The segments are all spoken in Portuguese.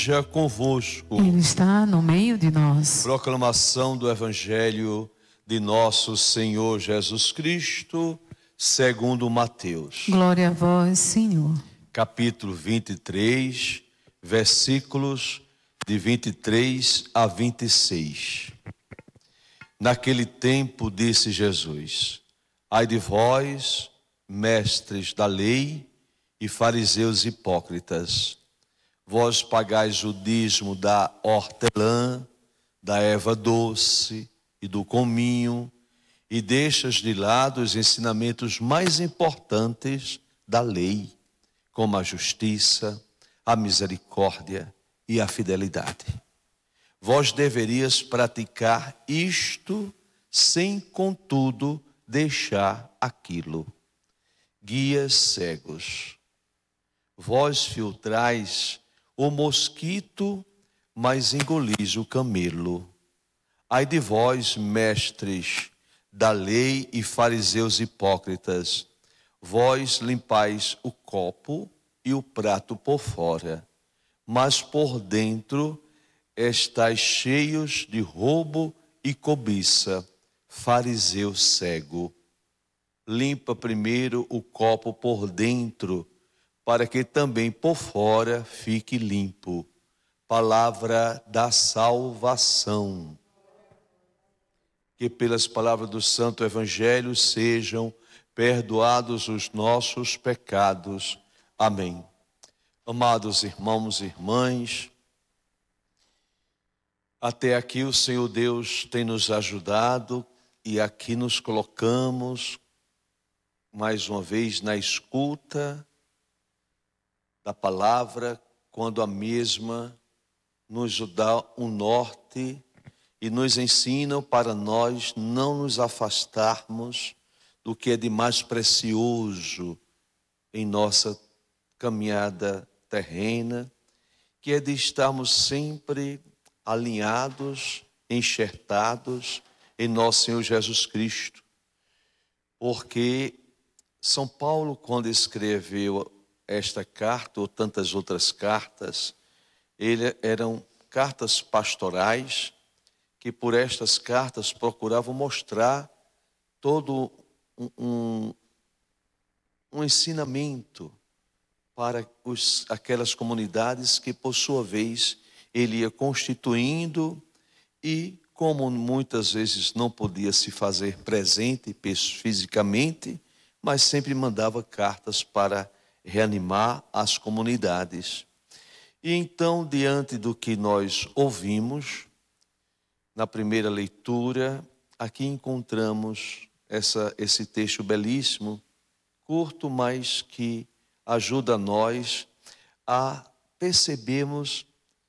Seja convosco. Ele está no meio de nós. Proclamação do Evangelho de nosso Senhor Jesus Cristo, segundo Mateus. Glória a vós, Senhor. Capítulo 23, versículos de 23 a 26. Naquele tempo disse Jesus: ai de vós, mestres da lei e fariseus hipócritas, vós pagais o dízimo da hortelã, da erva doce e do cominho, e deixas de lado os ensinamentos mais importantes da lei, como a justiça, a misericórdia e a fidelidade. Vós deverias praticar isto sem, contudo, deixar aquilo. Guias cegos, vós filtrais o mosquito, mas engolis o camelo. Ai de vós, mestres da lei e fariseus hipócritas, vós limpais o copo e o prato por fora, mas por dentro estáis cheios de roubo e cobiça. Fariseu cego, limpa primeiro o copo por dentro, para que também por fora fique limpo. Palavra da salvação. Que pelas palavras do Santo Evangelho sejam perdoados os nossos pecados. Amém. Amados irmãos e irmãs, até aqui o Senhor Deus tem nos ajudado e aqui nos colocamos mais uma vez na escuta da palavra, quando a mesma nos dá um norte e nos ensina para nós não nos afastarmos do que é de mais precioso em nossa caminhada terrena, que é de estarmos sempre alinhados, enxertados em nosso Senhor Jesus Cristo. Porque São Paulo, quando escreveu esta carta ou tantas outras cartas, eram cartas pastorais que por estas cartas procuravam mostrar todo um ensinamento para aquelas comunidades que por sua vez ele ia constituindo e, como muitas vezes não podia se fazer presente fisicamente, mas sempre mandava cartas para reanimar as comunidades. E então, diante do que nós ouvimos, na primeira leitura, aqui encontramos esse texto belíssimo, curto, mas que ajuda nós a percebermos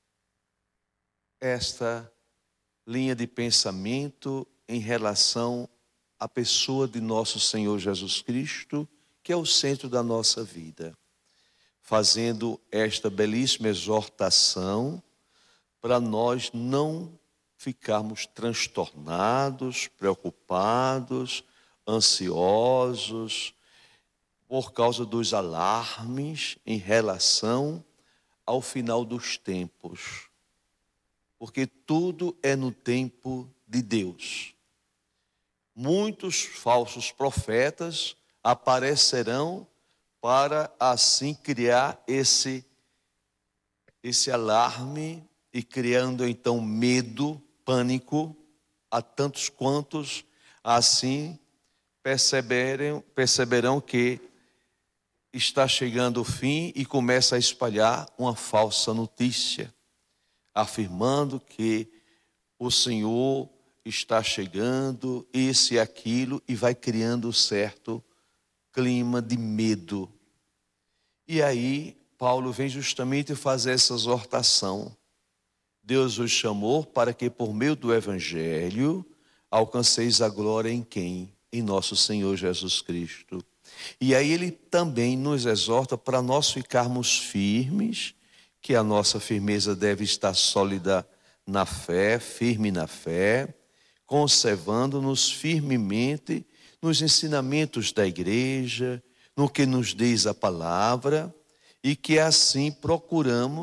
esta linha de pensamento em relação à pessoa de nosso Senhor Jesus Cristo, que é o centro da nossa vida, fazendo esta belíssima exortação para nós não ficarmos transtornados, preocupados, ansiosos, por causa dos alarmes em relação ao final dos tempos. Porque tudo é no tempo de Deus. Muitos falsos profetas aparecerão para assim criar esse alarme e criando então medo, pânico a tantos quantos assim perceberão que está chegando o fim e começa a espalhar uma falsa notícia, afirmando que o Senhor está chegando, isso e aquilo, e vai criando certo clima de medo. E aí, Paulo vem justamente fazer essa exortação. Deus os chamou para que por meio do Evangelho alcanceis a glória em quem? Em nosso Senhor Jesus Cristo. E aí ele também nos exorta para nós ficarmos firmes, que a nossa firmeza deve estar sólida na fé, firme na fé, conservando-nos firmemente nos ensinamentos da igreja, no que nos diz a palavra, e que assim procuramos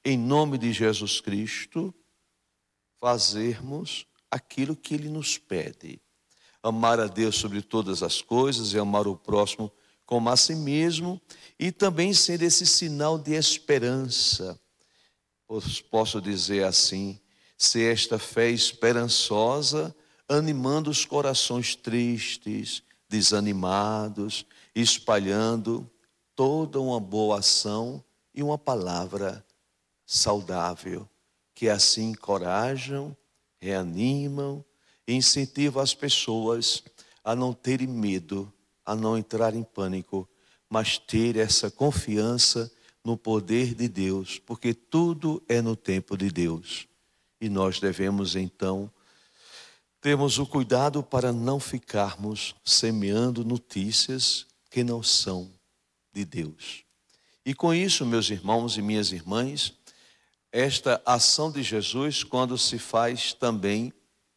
em nome de Jesus Cristo, fazermos aquilo que Ele nos pede. Amar a Deus sobre todas as coisas e amar o próximo como a si mesmo, e também ser esse sinal de esperança. Posso dizer assim, ser esta fé esperançosa, animando os corações tristes, desanimados, espalhando toda uma boa ação e uma palavra saudável, que assim encorajam, reanimam e incentivam as pessoas a não terem medo, a não entrar em pânico, mas ter essa confiança no poder de Deus, porque tudo é no tempo de Deus. E nós devemos então termos o cuidado para não ficarmos semeando notícias que não são de Deus. E com isso, meus irmãos e minhas irmãs, esta ação de Jesus, quando se faz também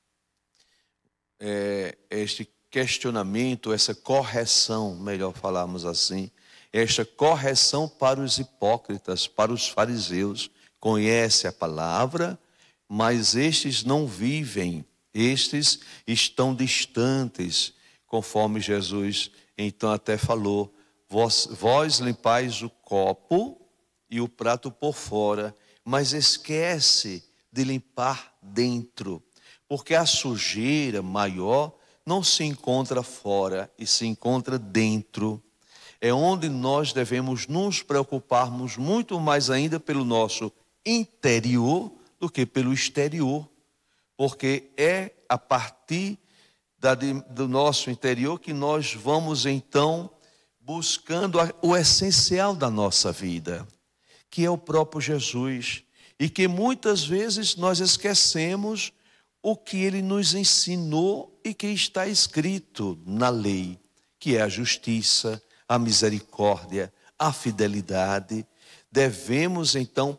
este questionamento, essa correção, melhor falarmos assim, esta correção para os hipócritas, para os fariseus, conhece a palavra, mas estes não vivem, estes estão distantes, conforme Jesus então até falou, vós limpais o copo e o prato por fora, mas esquece de limpar dentro, porque a sujeira maior não se encontra fora e se encontra dentro. É onde nós devemos nos preocuparmos muito mais ainda pelo nosso interior do que pelo exterior, porque é a partir do nosso interior que nós vamos então buscando o essencial da nossa vida, que é o próprio Jesus, e que muitas vezes nós esquecemos o que Ele nos ensinou e que está escrito na lei, que é a justiça, a misericórdia, a fidelidade. Devemos então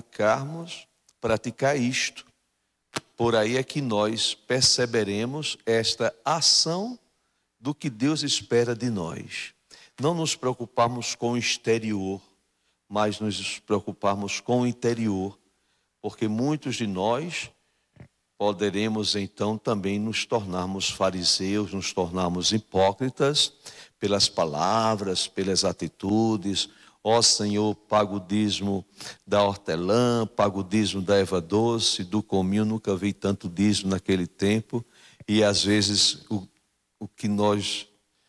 praticar isto. Por aí é que nós perceberemos esta ação do que Deus espera de nós. Não nos preocuparmos com o exterior, mas nos preocuparmos com o interior, porque muitos de nós poderemos então também nos tornarmos fariseus, nos tornarmos hipócritas pelas palavras, pelas atitudes. Ó Senhor, pago o dízimo da hortelã, pago o dízimo da erva doce, do cominho. Nunca vi tanto dízimo naquele tempo. E às vezes o que nós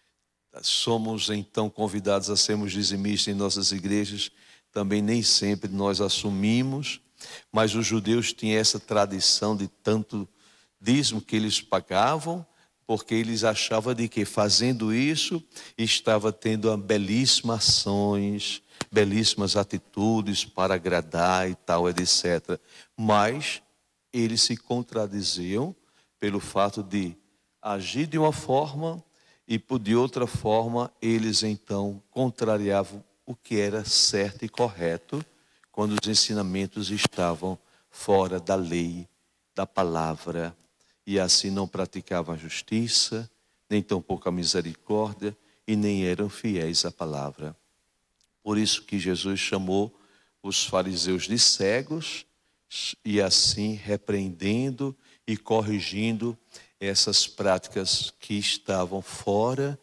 somos então convidados a sermos dizimistas em nossas igrejas, também nem sempre nós assumimos. Mas os judeus tinham essa tradição de tanto dízimo que eles pagavam, porque eles achavam de que fazendo isso estava tendo belíssimas ações, belíssimas atitudes para agradar e tal, etc. Mas eles se contradiziam pelo fato de agir de uma forma e de outra forma eles então contrariavam o que era certo e correto, quando os ensinamentos estavam fora da lei, da palavra, e assim não praticavam a justiça, nem tampouco a misericórdia, e nem eram fiéis à palavra. Por isso que Jesus chamou os fariseus de cegos, e assim repreendendo e corrigindo essas práticas que estavam fora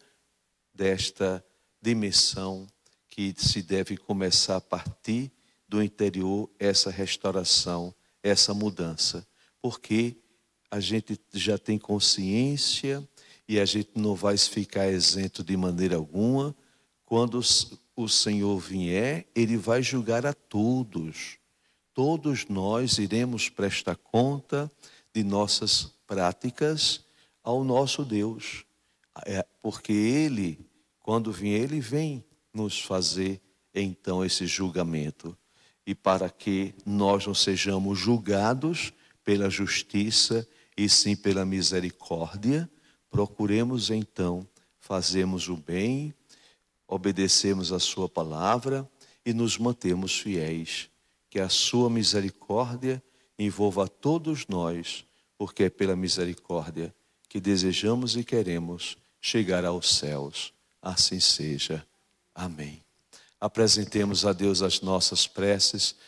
desta dimensão que se deve começar a partir do interior, essa restauração, essa mudança, porque a gente já tem consciência e a gente não vai ficar isento de maneira alguma. Quando o Senhor vier, Ele vai julgar a todos. Todos nós iremos prestar conta de nossas práticas ao nosso Deus, porque Ele, quando vier, Ele vem nos fazer então esse julgamento. E para que nós não sejamos julgados pela justiça e sim pela misericórdia, procuremos então fazermos o bem, obedecermos a sua palavra e nos mantermos fiéis. Que a sua misericórdia envolva a todos nós, porque é pela misericórdia que desejamos e queremos chegar aos céus. Assim seja. Amém. Apresentemos a Deus as nossas preces,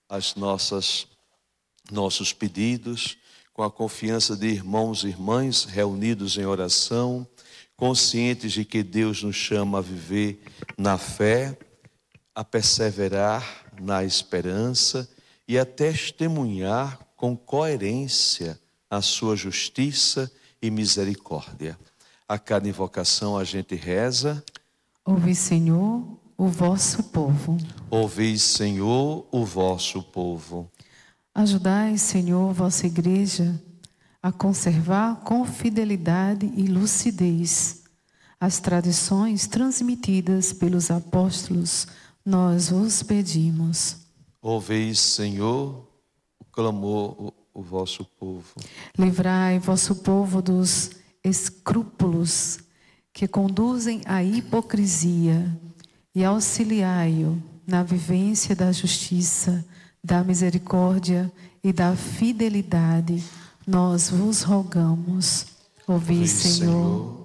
as nossos pedidos, com a confiança de irmãos e irmãs reunidos em oração, conscientes de que Deus nos chama a viver na fé, a perseverar na esperança e a testemunhar com coerência a sua justiça e misericórdia. A cada invocação a gente reza: ouvi, Senhor, o vosso povo. Ouvi, Senhor, o vosso povo. Ajudai, Senhor, vossa igreja a conservar com fidelidade e lucidez as tradições transmitidas pelos apóstolos, nós vos pedimos. Ouvi, Senhor, o clamor o vosso povo. Livrai vosso povo dos escrúpulos que conduzem à hipocrisia e auxiliai-o na vivência da justiça, da misericórdia e da fidelidade. Nós vos rogamos. Ouvi, Senhor.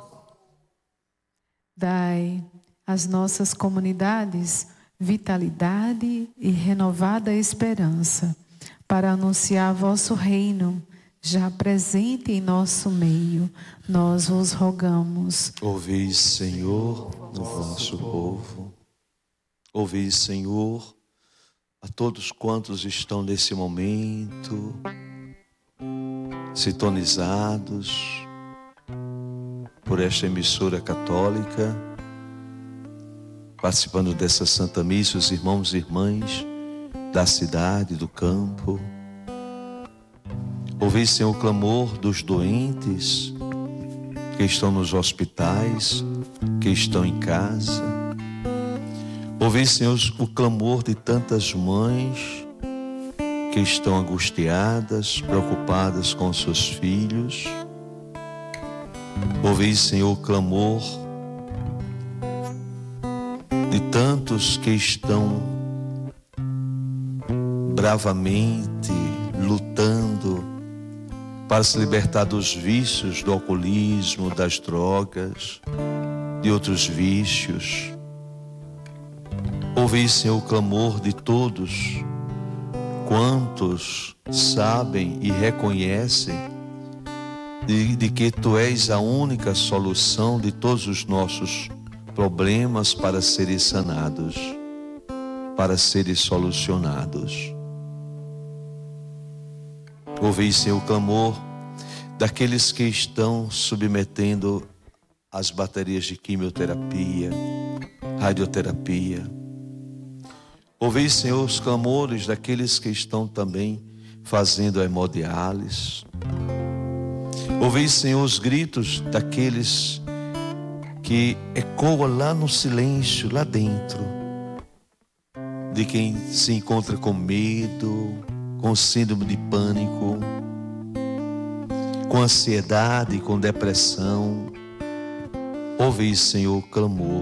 Dai às nossas comunidades vitalidade e renovada esperança para anunciar vosso reino, já presente em nosso meio. Nós vos rogamos. Ouvi, Senhor, o vosso povo. Ouvi, Senhor, a todos quantos estão nesse momento sintonizados por esta emissora católica, participando dessa Santa Missa, os irmãos e irmãs da cidade, do campo. Ouvi, Senhor, o clamor dos doentes que estão nos hospitais, que estão em casa. Ouvi, Senhor, o clamor de tantas mães que estão angustiadas, preocupadas com seus filhos. Ouvi, Senhor, o clamor de tantos que estão bravamente lutando para se libertar dos vícios, do alcoolismo, das drogas, de outros vícios. Ouvi, Senhor, o clamor de todos quantos sabem e reconhecem de que Tu és a única solução de todos os nossos problemas para serem sanados, para serem solucionados. Ouvi, Senhor, o clamor daqueles que estão submetendo as baterias de quimioterapia, radioterapia. Ouvi, Senhor, os clamores daqueles que estão também fazendo a hemodiálise. Ouvi, Senhor, os gritos daqueles que ecoam lá no silêncio, lá dentro, de quem se encontra com medo, com síndrome de pânico, com ansiedade, com depressão. Ouvi, Senhor, o clamor.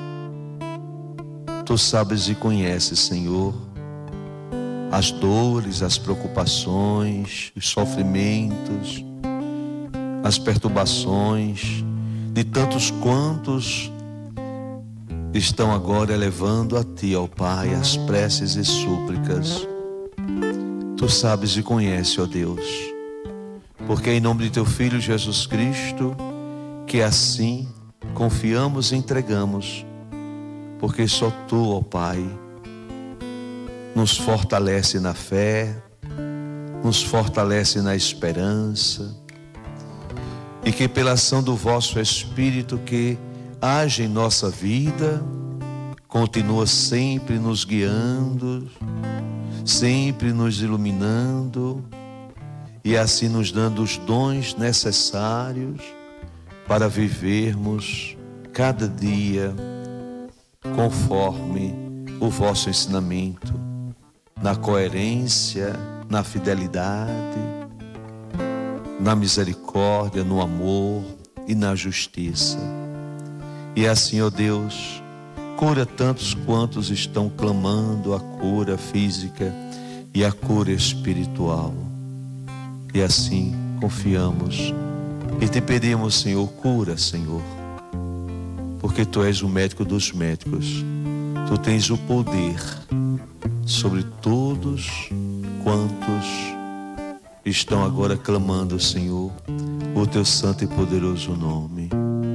Tu sabes e conheces, Senhor, as dores, as preocupações, os sofrimentos, as perturbações de tantos quantos estão agora elevando a Ti, ó Pai, as preces e súplicas. Tu sabes e conheces, ó Deus, porque em nome de Teu Filho Jesus Cristo, que assim confiamos e entregamos, porque só Tu, ó Pai, nos fortalece na fé, nos fortalece na esperança, e que pela ação do vosso Espírito que age em nossa vida, continua sempre nos guiando, sempre nos iluminando e assim nos dando os dons necessários para vivermos cada dia conforme o vosso ensinamento, na coerência, na fidelidade, na misericórdia, no amor e na justiça. E assim, ó Deus, cura tantos quantos estão clamando a cura física e a cura espiritual. E assim confiamos e te pedimos, Senhor, cura, Senhor, porque Tu és o médico dos médicos. Tu tens o poder sobre todos quantos estão agora clamando, Senhor, o teu santo e poderoso nome.